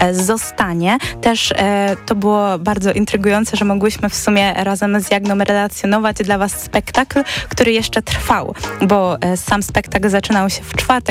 zostanie. Też to było bardzo intrygujące, że mogłyśmy w sumie razem z Jagną relacjonować dla Was spektakl, który jeszcze trwał, bo sam spektakl zaczynał się w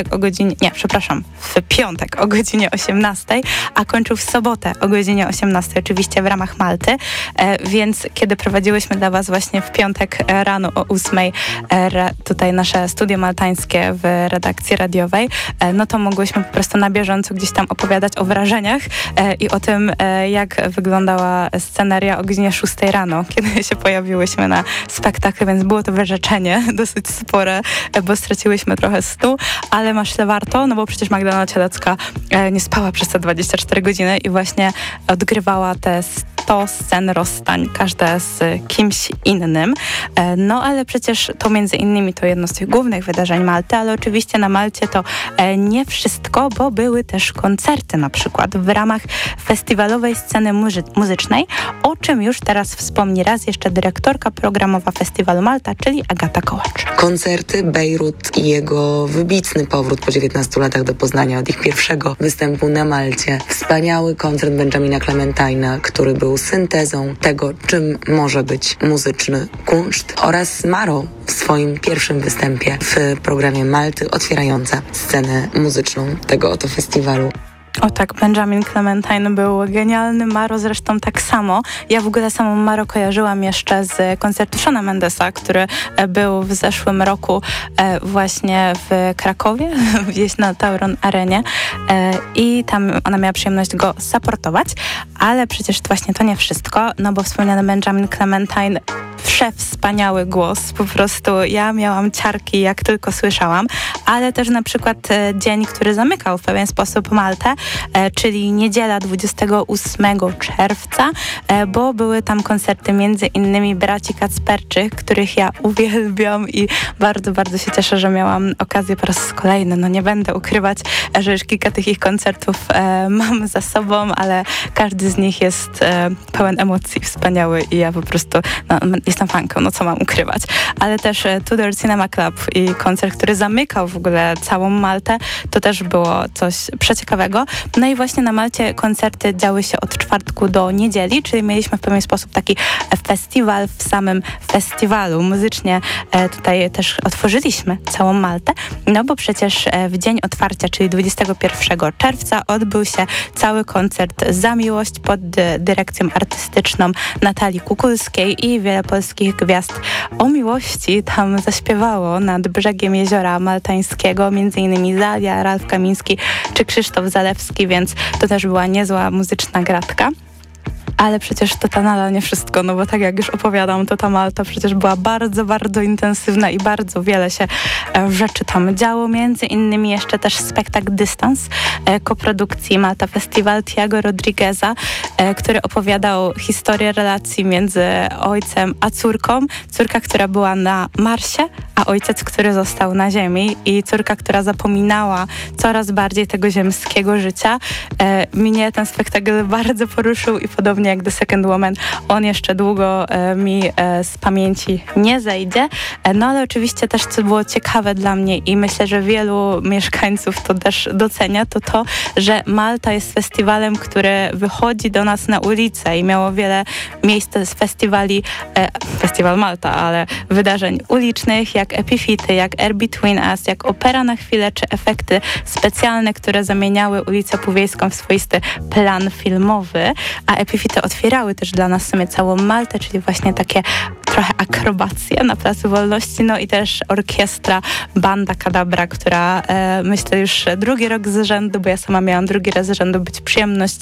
piątek o godzinie 18, a kończył w sobotę o godzinie 18, oczywiście w ramach Malty, więc kiedy prowadziłyśmy dla Was właśnie w piątek rano o 8 tutaj nasze studio maltańskie w redakcji radiowej, no to mogłyśmy po prostu na bieżąco gdzieś tam opowiadać o wrażeniach i o tym, jak wyglądała sceneria o godzinie 6 rano, kiedy się pojawiłyśmy na spektaklu, więc było to wyrzeczenie dosyć spore, bo straciłyśmy trochę snu, ale myślę warto, no bo przecież Magdalena Cielecka nie spała przez te 24 godziny i właśnie odgrywała te 100 scen rozstań, każda z kimś innym. No ale przecież to między innymi to jedno z tych głównych wydarzeń Malty, ale oczywiście na Malcie to nie wszystko, bo były też koncerty na przykład w ramach festiwalowej sceny muzycznej, o czym już teraz wspomni raz jeszcze dyrektorka programowa Festiwalu Malta, czyli Agata Kołacz. Koncerty, Bejrut i jego wybitny powrót po 19 latach do Poznania od ich pierwszego występu na Malcie. Wspaniały koncert Benjamina Clementine'a, który był syntezą tego, czym może być muzyczny kunszt, oraz Maro w swoim pierwszym występie w programie Malty, otwierająca scenę muzyczną tego oto festiwalu. O tak, Benjamin Clementine był genialny, Maro zresztą tak samo. Ja w ogóle samą Maro kojarzyłam jeszcze z koncertu Shona Mendesa, który był w zeszłym roku właśnie w Krakowie, gdzieś na Tauron Arenie i tam ona miała przyjemność go supportować, ale przecież właśnie to nie wszystko, no bo wspomniany Benjamin Clementine, przewspaniały głos, po prostu ja miałam ciarki jak tylko słyszałam, ale też na przykład dzień, który zamykał w pewien sposób Maltę, czyli niedziela 28 czerwca, bo były tam koncerty między innymi braci Kacperczych, których ja uwielbiam i bardzo, bardzo się cieszę, że miałam okazję po raz kolejny, no nie będę ukrywać, że już kilka tych ich koncertów mam za sobą, ale każdy z nich jest pełen emocji, wspaniały i ja po prostu jestem fanką, no co mam ukrywać. Ale też Tudor Cinema Club i koncert, który zamykał w ogóle całą Maltę, to też było coś przeciekawego. No i właśnie na Malcie koncerty działy się od czwartku do niedzieli, czyli mieliśmy w pewien sposób taki festiwal w samym festiwalu. Muzycznie tutaj też otworzyliśmy całą Maltę, no bo przecież w dzień otwarcia, czyli 21 czerwca odbył się cały koncert Za miłość pod dyrekcją artystyczną Natalii Kukulskiej i wiele polskich gwiazd o miłości tam zaśpiewało nad brzegiem jeziora maltańskiego, m.in. Zalia, Ralf Kamiński czy Krzysztof Zalewski, więc to też była niezła muzyczna gratka. Ale przecież to nadal nie wszystko, no bo tak jak już opowiadam, to ta Malta przecież była bardzo, bardzo intensywna i bardzo wiele się rzeczy tam działo. Między innymi jeszcze też spektakl Dystans koprodukcji Malta Festival Tiago Rodrigueza, który opowiadał historię relacji między ojcem a córką. Córka, która była na Marsie, a ojciec, który został na ziemi i córka, która zapominała coraz bardziej tego ziemskiego życia. Mnie ten spektakl bardzo poruszył i podobnie jak The Second Woman, on jeszcze długo mi z pamięci nie zejdzie. No ale oczywiście też, co było ciekawe dla mnie i myślę, że wielu mieszkańców to też docenia, to, że Malta jest festiwalem, który wychodzi do nas na ulicę i miało wiele miejsc z festiwali, Festiwal Malta, ale wydarzeń ulicznych, jak Epifity, jak Air Between Us, jak Opera na chwilę, czy efekty specjalne, które zamieniały ulicę Półwiejską w swoisty plan filmowy, a Epifity otwierały też dla nas w sumie całą Maltę, czyli właśnie takie trochę akrobacje na Placu Wolności, no i też orkiestra Banda Kadabra, która myślę już drugi rok z rzędu, bo ja sama miałam drugi raz z rzędu być przyjemność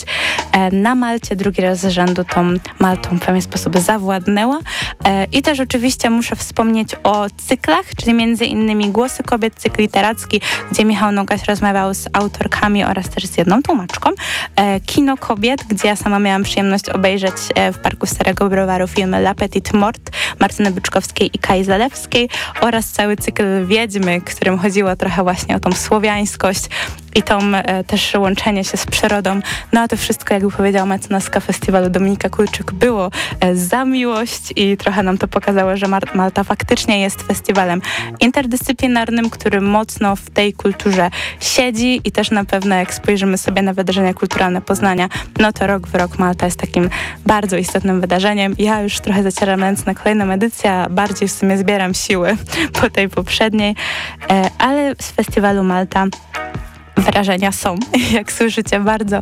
na Malcie, drugi raz z rzędu tą Maltą w pewien sposób zawładnęła. I też oczywiście muszę wspomnieć o cyklach, czyli między innymi Głosy Kobiet, cykl literacki, gdzie Michał Nogaś rozmawiał z autorkami oraz też z jedną tłumaczką. Kino Kobiet, gdzie ja sama miałam przyjemność obejrzeć w Parku Starego Browaru film La Petite Mort, Martyny Byczkowskiej i Kai Zalewskiej oraz cały cykl Wiedźmy, którym chodziło trochę właśnie o tą słowiańskość i to też łączenie się z przyrodą. No a to wszystko, jakby powiedziała mecenaska festiwalu Dominika Kulczyk, było za miłość i trochę nam to pokazało, że Malta faktycznie jest festiwalem interdyscyplinarnym, który mocno w tej kulturze siedzi i też na pewno jak spojrzymy sobie na wydarzenia kulturalne Poznania, no to rok w rok Malta jest takim bardzo istotnym wydarzeniem. Ja już trochę zacieram ręce na kolejną edycję, a bardziej w sumie zbieram siły po tej poprzedniej, ale z festiwalu Malta wrażenia są, jak słyszycie, bardzo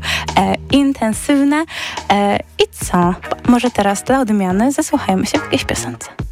intensywne. I co? Może teraz dla odmiany zasłuchajmy się w jakiejś piosence.